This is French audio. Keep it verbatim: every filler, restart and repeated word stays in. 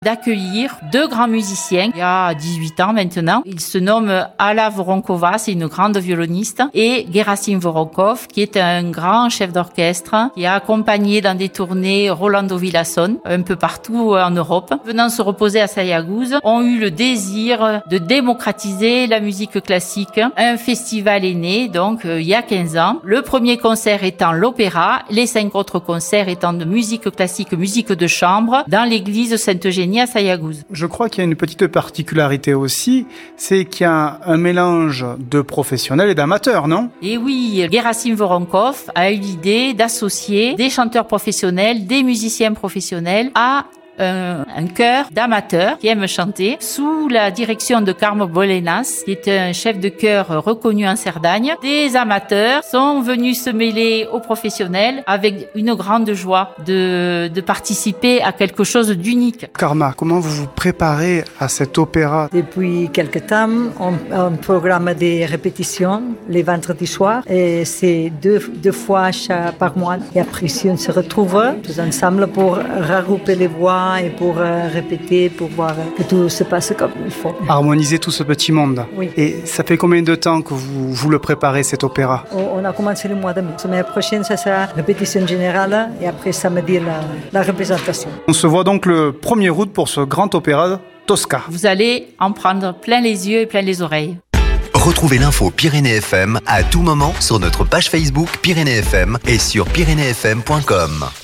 d'accueillir deux grands musiciens il y a dix-huit ans maintenant. Ils se nomment Alla Voronkova, c'est une grande violoniste, et Gerasim Voronkov, qui est un grand chef d'orchestre qui a accompagné dans des tournées Rolando Villazón un peu partout en Europe. Venant se reposer à Sayagouz, ont eu le désir de démocratiser la musique classique. Un festival est né donc il y a quinze ans. Le premier concert étant l'opéra, les cinq autres concerts étant de musique classique, musique de chambre, dans l'église Sainte-Eugénie à Sayagouz. Je crois qu'il y a une petite particularité aussi, c'est qu'il y a un mélange de professionnels et d'amateurs, non? Et oui, Gerasim Voronkov a eu l'idée d'associer des chanteurs professionnels, des musiciens professionnels à Un, un chœur d'amateurs qui aiment chanter sous la direction de Carme Bolenas, qui est un chef de chœur reconnu en Cerdagne. Des amateurs sont venus se mêler aux professionnels avec une grande joie de, de participer à quelque chose d'unique. Karma, comment vous vous préparez à cet opéra? Depuis quelque temps, on, on programme des répétitions les vendredis soirs et c'est deux, deux fois chaque, par mois. Et après, si on se retrouve tous ensemble pour regrouper les voix et pour euh, répéter, pour voir que tout se passe comme il faut. Harmoniser tout ce petit monde. Oui. Et ça fait combien de temps que vous, vous le préparez, cet opéra? On a commencé le mois de mai. La semaine prochaine, ça sera répétition générale et après samedi, la, la représentation. On se voit donc le premier août pour ce grand opéra Tosca. Vous allez en prendre plein les yeux et plein les oreilles. Retrouvez l'info Pyrénées F M à tout moment sur notre page Facebook Pyrénées F M et sur pyrénées f m point com.